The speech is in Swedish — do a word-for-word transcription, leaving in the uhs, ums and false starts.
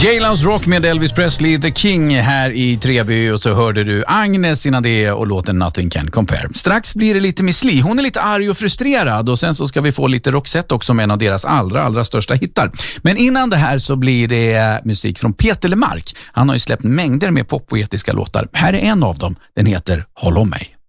J-Lounge Rock med Elvis Presley, The King här i Treby, och så hörde du Agnes innan det och låten Nothing Can Compare. Strax blir det lite Miss Li. Hon är lite arg och frustrerad, och sen så ska vi få lite Roxette också med en av deras allra, allra största hittar. Men innan det här så blir det musik från Peter Lemark. Han har ju släppt mängder med poppoetiska låtar. Här är en av dem. Den heter Håll om mig.